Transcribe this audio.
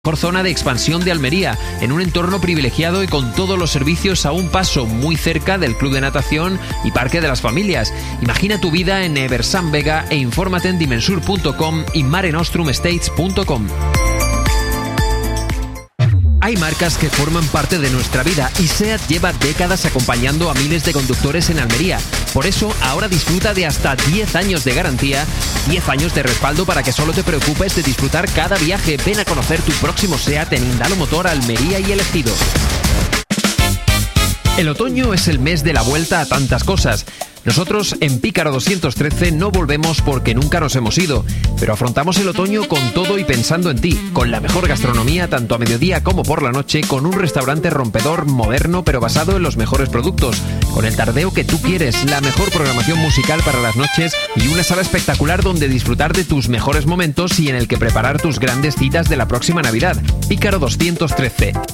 Mejor zona de expansión de Almería, en un entorno privilegiado y con todos los servicios a un paso, muy cerca del club de natación y parque de las familias. Imagina tu vida en Eversan Vega e infórmate en dimensur.com y marenostrumestates.com. Hay marcas que forman parte de nuestra vida y SEAT lleva décadas acompañando a miles de conductores en Almería. Por eso, ahora disfruta de hasta 10 años de garantía, 10 años de respaldo para que solo te preocupes de disfrutar cada viaje. Ven a conocer tu próximo SEAT en Indalo Motor, Almería y El Ejido. El otoño es el mes de la vuelta a tantas cosas. Nosotros en Pícaro 213 no volvemos porque nunca nos hemos ido, pero afrontamos el otoño con todo y pensando en ti, con la mejor gastronomía tanto a mediodía como por la noche, con un restaurante rompedor, moderno pero basado en los mejores productos, con el tardeo que tú quieres, la mejor programación musical para las noches y una sala espectacular donde disfrutar de tus mejores momentos y en el que preparar tus grandes citas de la próxima Navidad. Pícaro 213.